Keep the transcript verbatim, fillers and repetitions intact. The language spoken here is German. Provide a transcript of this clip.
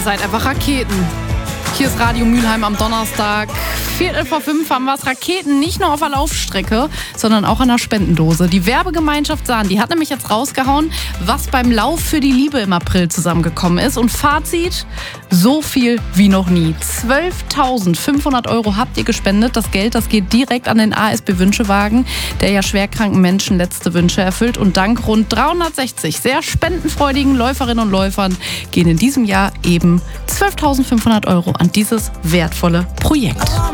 seid einfach Raketen. Hier ist Radio Mülheim am Donnerstag. Viertel vor fünf haben wir es. Raketen nicht nur auf der Laufstrecke, sondern auch an der Spendendose. Die Werbegemeinschaft Sahn, die hat nämlich jetzt rausgehauen, was beim Lauf für die Liebe im April zusammengekommen ist. Und Fazit, so viel wie noch nie. zwölftausendfünfhundert Euro habt ihr gespendet. Das Geld, das geht direkt an den A S B Wünschewagen, der ja schwerkranken Menschen letzte Wünsche erfüllt. Und dank rund dreihundertsechzig sehr spendenfreudigen Läuferinnen und Läufern gehen in diesem Jahr eben zwölftausendfünfhundert Euro an dieses wertvolle Projekt.